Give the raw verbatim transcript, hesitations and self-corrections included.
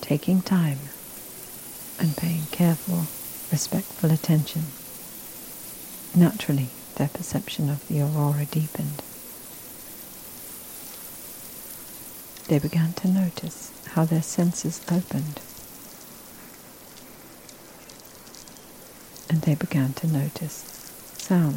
taking time and paying careful, respectful attention, naturally their perception of the aurora deepened. They began to notice how their senses opened, and they began to notice sound.